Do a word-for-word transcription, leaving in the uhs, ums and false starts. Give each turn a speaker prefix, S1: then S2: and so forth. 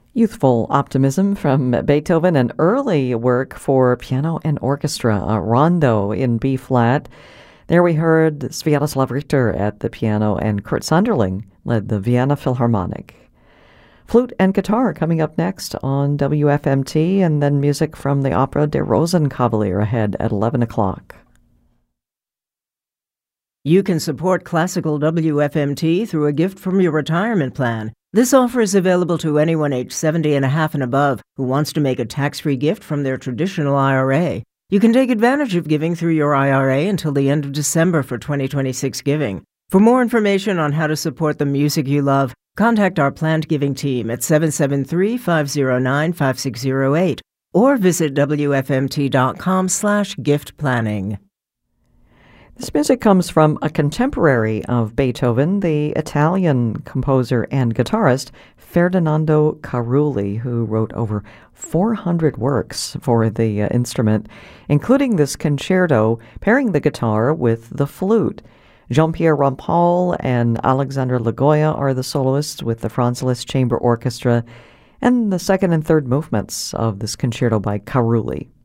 S1: Youthful optimism from Beethoven, an early work for piano and orchestra, a rondo in B-flat. There we heard Sviatoslav Richter at the piano, and Kurt Sonderling led the Vienna Philharmonic. Flute and guitar coming up next on W F M T, and then music from the opera Der Rosenkavalier ahead at eleven o'clock.
S2: You can support classical W F M T through a gift from your retirement plan. This offer is available to anyone age seventy and a half and above who wants to make a tax-free gift from their traditional I R A. You can take advantage of giving through your I R A until the end of December for twenty twenty-six giving. For more information on how to support the music you love, contact our planned giving team at seven seven three, five zero nine, five six zero eight or visit W F M T dot com slash gift planning.
S1: This music comes from a contemporary of Beethoven, the Italian composer and guitarist Ferdinando Carulli, who wrote over four hundred works for the uh, instrument, including this concerto, pairing the guitar with the flute. Jean-Pierre Rampal and Alexandre Lagoya are the soloists with the Franz Liszt Chamber Orchestra, and the second and third movements of this concerto by Carulli.